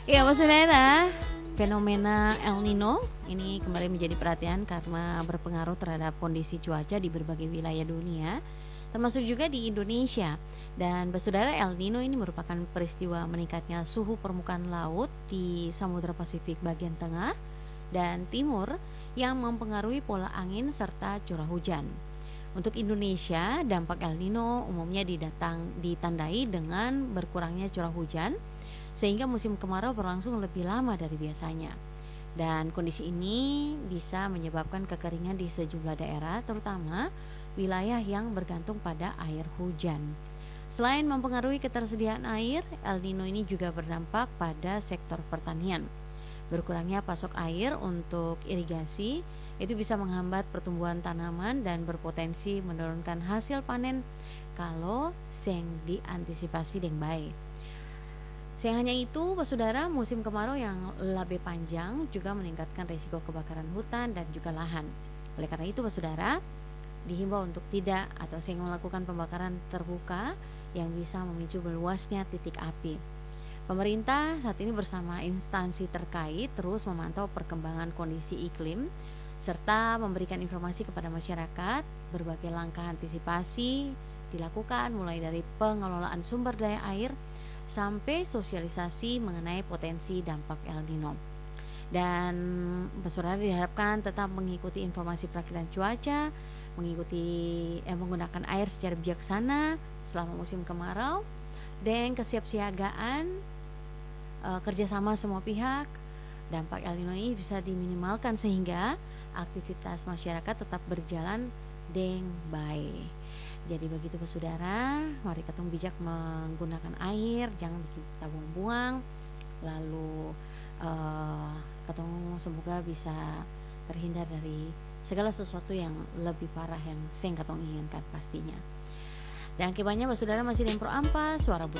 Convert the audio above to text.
Ya, Mas Saudara, fenomena El Nino ini kembali menjadi perhatian karena berpengaruh terhadap kondisi cuaca di berbagai wilayah dunia, termasuk juga di Indonesia. Dan bersaudara, El Nino ini merupakan peristiwa meningkatnya suhu permukaan laut di Samudra Pasifik bagian tengah dan timur yang mempengaruhi pola angin serta curah hujan. Untuk Indonesia, dampak El Nino umumnya ditandai dengan berkurangnya curah hujan sehingga musim kemarau berlangsung lebih lama dari biasanya. Dan kondisi ini bisa menyebabkan kekeringan di sejumlah daerah, terutama wilayah yang bergantung pada air hujan. Selain mempengaruhi ketersediaan air, El Nino ini juga berdampak pada sektor pertanian. Berkurangnya pasok air untuk irigasi itu bisa menghambat pertumbuhan tanaman dan berpotensi menurunkan hasil panen kalau seng diantisipasi dengan baik. Sayang hanya itu, saudara, musim kemarau yang lebih panjang juga meningkatkan risiko kebakaran hutan dan juga lahan. Oleh karena itu, saudara, dihimbau untuk tidak atau sering melakukan pembakaran terbuka yang bisa memicu meluasnya titik api. Pemerintah saat ini bersama instansi terkait terus memantau perkembangan kondisi iklim serta memberikan informasi kepada masyarakat. Berbagai langkah antisipasi dilakukan mulai dari pengelolaan sumber daya air sampai sosialisasi mengenai potensi dampak El Nino. Dan saudara diharapkan tetap mengikuti informasi perakiraan cuaca, menggunakan air secara bijaksana selama musim kemarau, dan kesiapsiagaan kerjasama semua pihak. Dampak El Nino ini bisa diminimalkan sehingga aktivitas masyarakat tetap berjalan dengan baik. Jadi begitu saudara, mari kita bijak menggunakan air, jangan kita buang-buang. Lalu ketemu semoga bisa terhindar dari segala sesuatu yang lebih parah yang sing katong inginkan pastinya. Dan akibatnya saudara masih di Pro Ampas, suara